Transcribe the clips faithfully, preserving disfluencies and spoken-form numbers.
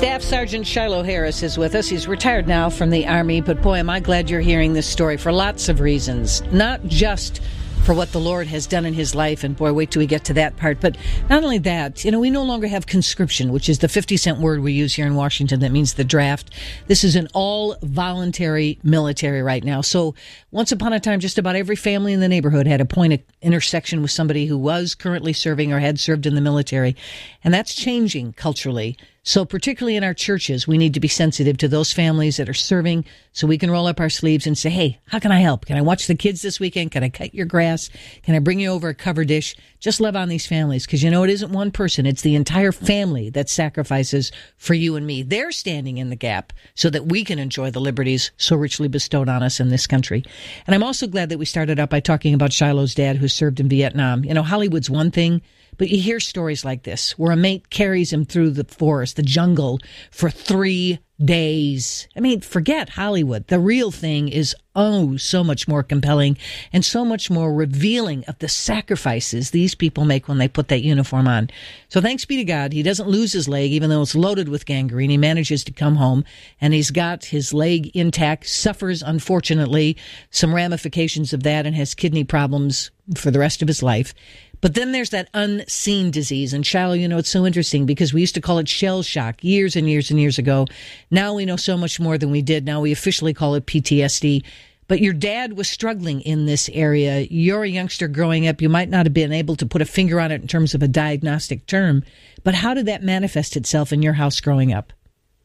Staff Sergeant Shiloh Harris is with us. He's retired now from the Army, but boy, am I glad you're hearing this story for lots of reasons. Not just for what the Lord has done in his life, and boy, wait till we get to that part. But not only that, you know, we no longer have conscription, which is the fifty cent word we use here in Washington that means the draft. This is an all-voluntary military right now. So once upon a time, just about every family in the neighborhood had a point of intersection with somebody who was currently serving or had served in the military. And that's changing culturally. So particularly in our churches, we need to be sensitive to those families that are serving so we can roll up our sleeves and say, hey, how can I help? Can I watch the kids this weekend? Can I cut your grass? Can I bring you over a cover dish? Just love on these families, because you know it isn't one person. It's the entire family that sacrifices for you and me. They're standing in the gap so that we can enjoy the liberties so richly bestowed on us in this country. And I'm also glad that we started out by talking about Shiloh's dad who served in Vietnam. You know, Hollywood's one thing, but you hear stories like this where a mate carries him through the forest, the jungle, for three days. I mean, forget Hollywood. The real thing is, oh, so much more compelling and so much more revealing of the sacrifices these people make when they put that uniform on. So thanks be to God, he doesn't lose his leg, even though it's loaded with gangrene. He manages to come home, and he's got his leg intact, suffers, unfortunately, some ramifications of that, and has kidney problems for the rest of his life. But then there's that unseen disease. And Shiloh, you know, it's so interesting because we used to call it shell shock years and years and years ago. Now we know so much more than we did. Now we officially call it P T S D. But your dad was struggling in this area. You're a youngster growing up. You might not have been able to put a finger on it in terms of a diagnostic term. But how did that manifest itself in your house growing up?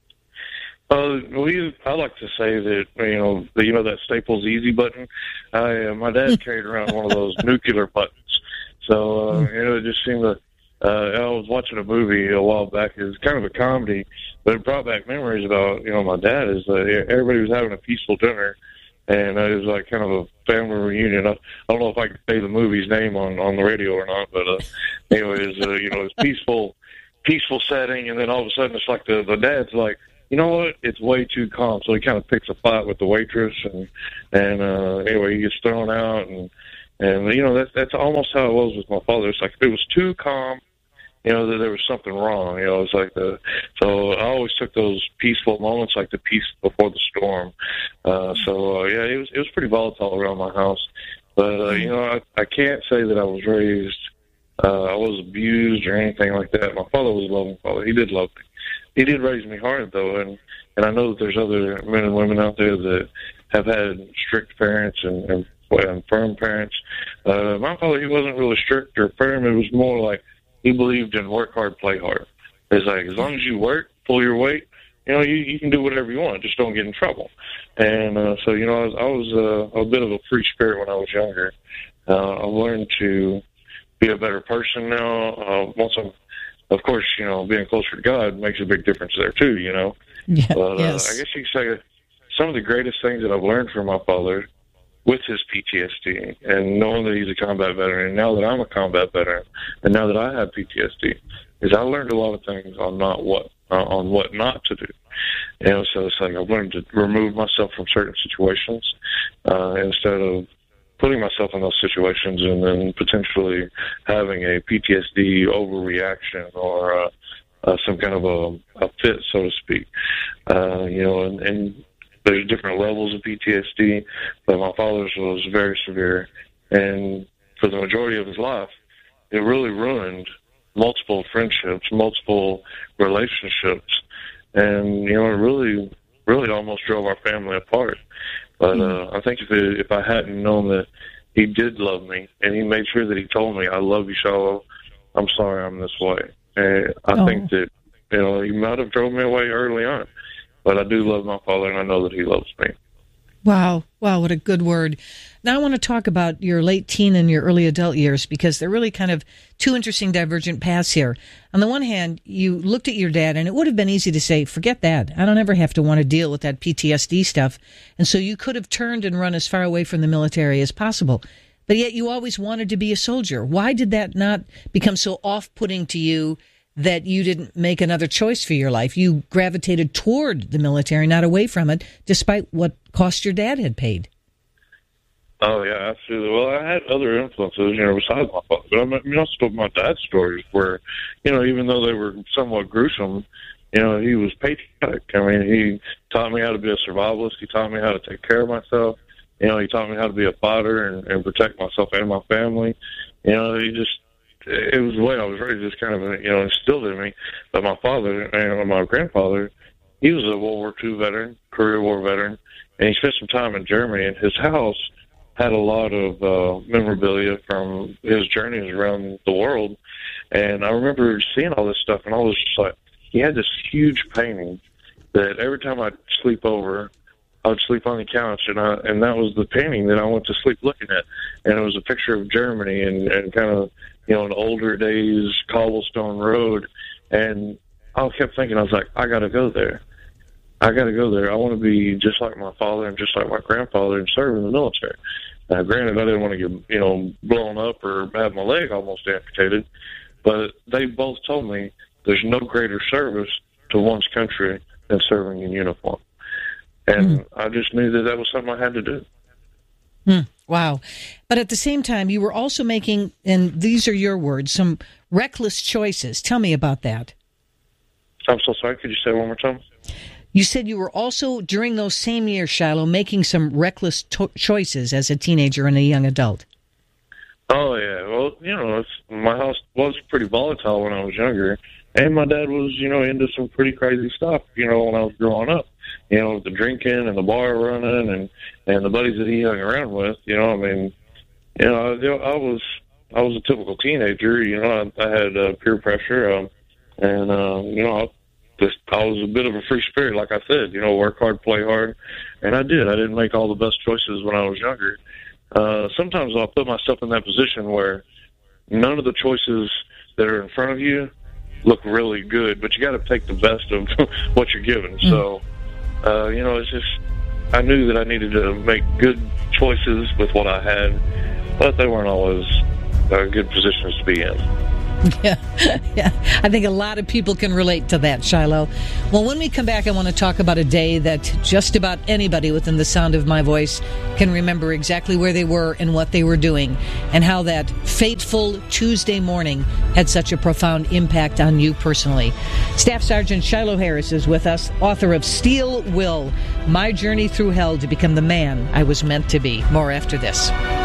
Uh, we, I like to say that, you know, the, you know that Staples Easy button? I, uh, my dad carried around one of those nuclear buttons. So, uh, you know, it just seemed to, uh, I was watching a movie a while back. It was kind of a comedy, but it brought back memories about, you know, my dad. Is uh, everybody was having a peaceful dinner, and uh, it was like kind of a family reunion. I, I don't know if I could say the movie's name on, on the radio or not, but uh, anyways, uh, you know, it's peaceful, peaceful setting, and then all of a sudden it's like the, the dad's like, you know what, it's way too calm. So he kind of picks a fight with the waitress, and, and uh, anyway, he gets thrown out, and And, you know, that's, that's almost how it was with my father. It's like if it was too calm, you know, that there was something wrong. You know, it's like the, so I always took those peaceful moments like the peace before the storm. Uh, so, uh, yeah, it was, it was pretty volatile around my house. But, uh, you know, I, I can't say that I was raised, uh, I was abused or anything like that. My father was a loving father. He did love me. He did raise me hard, though. And, and I know that there's other men and women out there that have had strict parents and, and and firm parents. Uh, my father, he wasn't really strict or firm. It was more like he believed in work hard, play hard. It's like, as long as you work, pull your weight, you know, you, you can do whatever you want. Just don't get in trouble. And uh, so, you know, I was, I was uh, a bit of a free spirit when I was younger. Uh, I learned to be a better person now. Uh, once I'm, of course, you know, being closer to God makes a big difference there too, you know. Yeah, but uh, yes. I guess you could say some of the greatest things that I've learned from my father with his P T S D, and knowing that he's a combat veteran, and now that I'm a combat veteran, and now that I have P T S D, is I learned a lot of things on not what uh, on what not to do. You know, so it's like I've learned to remove myself from certain situations uh, instead of putting myself in those situations and then potentially having a P T S D overreaction or uh, uh, some kind of a, a fit, so to speak. Uh, you know, and, and there's different levels of P T S D, but my father's was very severe. And for the majority of his life, it really ruined multiple friendships, multiple relationships. And, you know, it really, really almost drove our family apart. But uh, I think if it, if I hadn't known that he did love me, and he made sure that he told me, I love you, Shiloh, I'm sorry I'm this way. And I oh. think that, you know, he might have drove me away early on. But I do love my father, and I know that he loves me. Wow. Wow, what a good word. Now I want to talk about your late teen and your early adult years, because they're really kind of two interesting divergent paths here. On the one hand, you looked at your dad, and it would have been easy to say, forget that. I don't ever have to want to deal with that P T S D stuff. And so you could have turned and run as far away from the military as possible. But yet you always wanted to be a soldier. Why did that not become so off-putting to you that you didn't make another choice for your life? You gravitated toward the military, not away from it, despite what cost your dad had paid. Oh, yeah, absolutely. Well, I had other influences, you know, besides my father. But I mean, I spoke my dad's stories where, you know, even though they were somewhat gruesome, you know, he was patriotic. I mean, he taught me how to be a survivalist. He taught me how to take care of myself. You know, he taught me how to be a fighter and, and protect myself and my family. You know, he just, it was the way I was raised, just kind of, you know, instilled in me. But my father and my grandfather, he was a World War Two veteran, Korea War veteran, and he spent some time in Germany, and his house had a lot of uh, memorabilia from his journeys around the world. And I remember seeing all this stuff, and I was just like, he had this huge painting that every time I'd sleep over, I would sleep on the couch, and I, and that was the painting that I went to sleep looking at. And it was a picture of Germany and, and kind of, you know, an older days cobblestone road. And I kept thinking, I was like, I got to go there. I got to go there. I want to be just like my father and just like my grandfather and serve in the military. Now, granted, I didn't want to get, you know, blown up or have my leg almost amputated, but they both told me there's no greater service to one's country than serving in uniform. And mm. I just knew that that was something I had to do. Mm. Wow. But at the same time, you were also making, and these are your words, some reckless choices. Tell me about that. I'm so sorry. Could you say it one more time? You said you were also, during those same years, Shiloh, making some reckless to- choices as a teenager and a young adult. Oh, yeah. Well, you know, it's, my house was pretty volatile when I was younger, and my dad was, you know, into some pretty crazy stuff, you know, when I was growing up. You know, the drinking and the bar running and, and the buddies that he hung around with, you know, I mean, you know, I, I was I was a typical teenager, you know, I, I had uh, peer pressure, um, and, uh, you know, I, just, I was a bit of a free spirit, like I said, you know, work hard, play hard, and I did. I didn't make all the best choices when I was younger. Uh, sometimes I'll put myself in that position where none of the choices that are in front of you look really good, but you got to take the best of what you're given. Mm. So, uh, you know, it's just, I knew that I needed to make good choices with what I had, but they weren't always uh, good positions to be in. Yeah, yeah. I think a lot of people can relate to that, Shiloh. Well, when we come back, I want to talk about a day that just about anybody within the sound of my voice can remember exactly where they were and what they were doing, and how that fateful Tuesday morning had such a profound impact on you personally. Staff Sergeant Shiloh Harris is with us, author of Steel Will, My Journey Through Hell to Become the Man I Was Meant to Be. More after this.